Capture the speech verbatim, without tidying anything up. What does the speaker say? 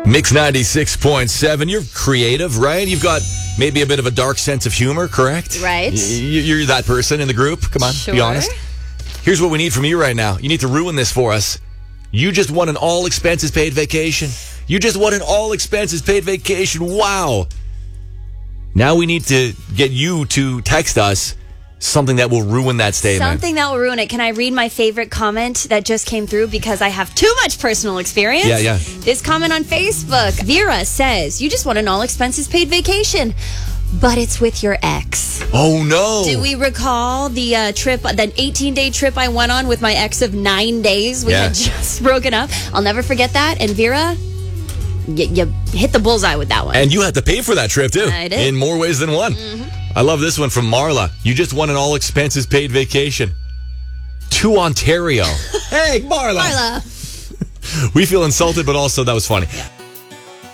Mix ninety-six point seven. You're creative, right? You've got maybe a bit of a dark sense of humor, correct? Right. Y- you're that person in the group. Come on, sure. be honest. Here's what we need from you right now. You need to ruin this for us. You just won an all expenses paid vacation. You just won an all expenses paid vacation. Wow. Now we need to get you to text us something that will ruin that statement. Something that will ruin it. Can I read my favorite comment that just came through because I have too much personal experience? Yeah, yeah. This comment on Facebook. Vera says, you just want an all expenses paid vacation, but it's with your ex. Oh, no. Do we recall the uh, trip, that eighteen-day trip I went on with my ex of nine days? We Yeah. had just broken up. I'll never forget that. And Vera, you, you hit the bullseye with that one. And you had to pay for that trip, too. I did. In more ways than one. Mm-hmm. I love this one from Marla. You just won an all expenses paid vacation to Ontario. Hey, Marla. Marla. We feel insulted, but also that was funny. Yeah.